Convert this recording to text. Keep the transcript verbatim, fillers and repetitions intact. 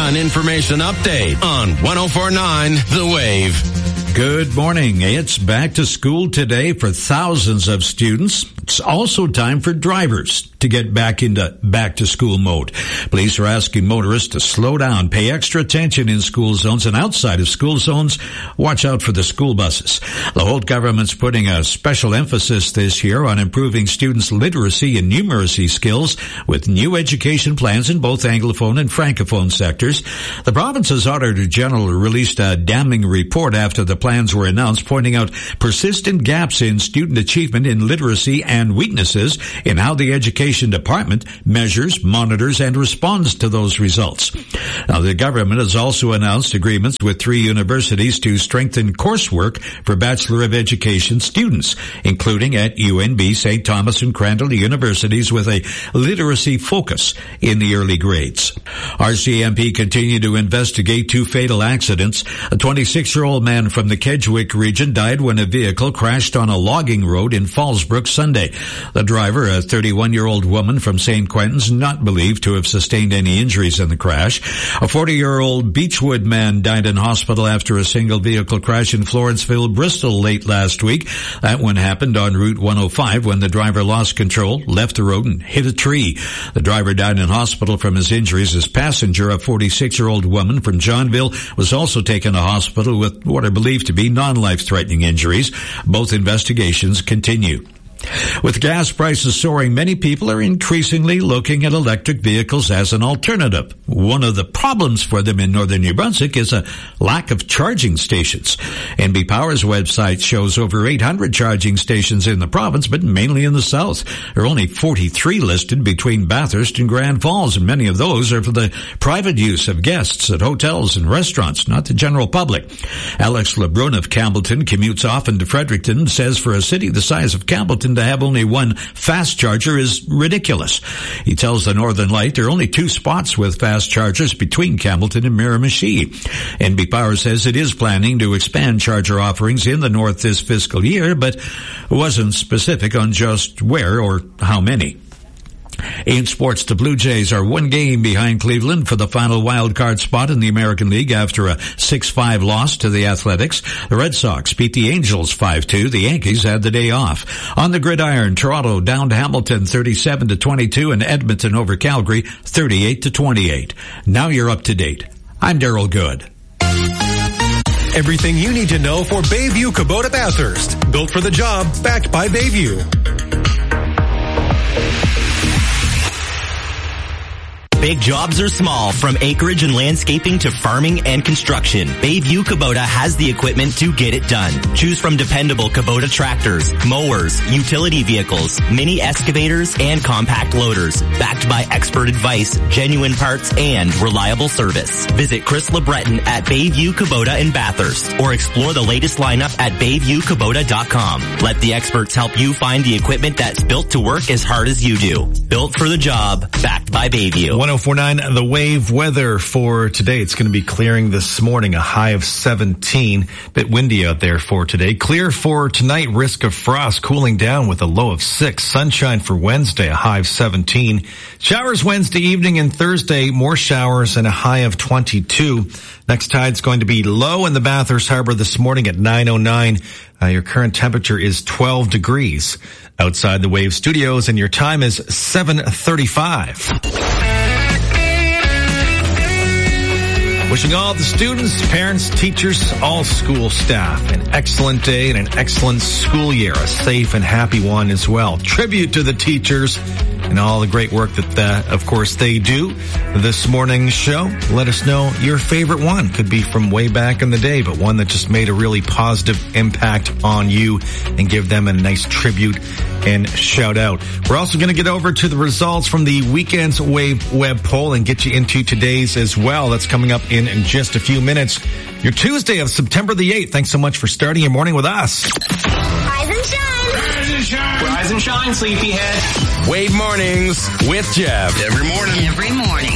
An information update on one oh four point nine The Wave. Good morning. It's back to school today for thousands of students. It's also time for drivers to get back into back to school mode. Police are asking motorists to slow down, pay extra attention in school zones, and outside of school zones, watch out for the school buses. The whole government's putting a special emphasis this year on improving students' literacy and numeracy skills with new education plans in both Anglophone and Francophone sectors. The province's Auditor General released a damning report after the plans were announced, pointing out persistent gaps in student achievement in literacy and weaknesses in how the education department measures, monitors, and responds to those results. Now, the government has also announced agreements with three universities to strengthen coursework for Bachelor of Education students, including at U N B, Saint Thomas, and Crandall universities with a literacy focus in the early grades. R C M P continued to investigate two fatal accidents. A twenty-six-year-old man from the Kedgewick region died when a vehicle crashed on a logging road in Fallsbrook Sunday. The driver, a thirty-one-year-old woman from Saint Quentin's, not believed to have sustained any injuries in the crash. A forty-year-old Beechwood man died in hospital after a single vehicle crash in Florenceville, Bristol late last week. That one happened on Route one oh five when the driver lost control, left the road, and hit a tree. The driver died in hospital from his injuries. His passenger, a forty-six-year-old woman from Johnville, was also taken to hospital with what are believed to be non-life-threatening injuries. Both investigations continue. With gas prices soaring, many people are increasingly looking at electric vehicles as an alternative. One of the problems for them in northern New Brunswick is a lack of charging stations. N B Power's website shows over eight hundred charging stations in the province, but mainly in the south. There are only forty-three listed between Bathurst and Grand Falls, and many of those are for the private use of guests at hotels and restaurants, not the general public. Alex LeBrun of Campbellton commutes often to Fredericton and says for a city the size of Campbellton to have only one fast charger is ridiculous. He tells the Northern Light there are only two spots with fast chargers between Campbellton and Miramichi. N B Power says it is planning to expand charger offerings in the north this fiscal year, but wasn't specific on just where or how many. In sports, the Blue Jays are one game behind Cleveland for the final wild card spot in the American League after a six five loss to the Athletics. The Red Sox beat the Angels five two. The Yankees had the day off. On the gridiron, Toronto down to Hamilton thirty-seven to twenty-two and Edmonton over Calgary thirty-eight to twenty-eight. Now you're up to date. I'm Daryl Good. Everything you need to know for Bayview Kubota Bathurst. Built for the job, backed by Bayview. Big jobs or small, from acreage and landscaping to farming and construction, Bayview Kubota has the equipment to get it done. Choose from dependable Kubota tractors, mowers, utility vehicles, mini excavators, and compact loaders. Backed by expert advice, genuine parts, and reliable service. Visit Chris LeBreton at Bayview Kubota in Bathurst or explore the latest lineup at bayview kubota dot com. Let the experts help you find the equipment that's built to work as hard as you do. Built for the job, backed by Bayview. one oh four point nine The Wave weather for today. It's going to be clearing this morning, a high of seventeen. Bit windy out there for today. Clear for tonight, risk of frost cooling down with a low of six. Sunshine for Wednesday, a high of seventeen. Showers Wednesday evening and Thursday, more showers and a high of twenty-two. Next tide's going to be low in the Bathurst Harbor this morning at nine oh nine. Uh, your current temperature is twelve degrees outside the Wave Studios, and your time is seven thirty-five. Wishing all the students, parents, teachers, all school staff an excellent day and an excellent school year, a safe and happy one as well. Tribute to the teachers and all the great work that, uh, of course, they do. This morning's show, let us know your favorite one. Could be from way back in the day, but one that just made a really positive impact on you, and give them a nice tribute and shout out. We're also going to get over to the results from the weekend's Wave web poll and get you into today's as well. That's coming up in in just a few minutes. Your Tuesday of September the eighth. Thanks so much for starting your morning with us. Rise and shine. Rise and shine. Rise and shine, sleepyhead. Wave Mornings with Jeff. Every morning. Every morning.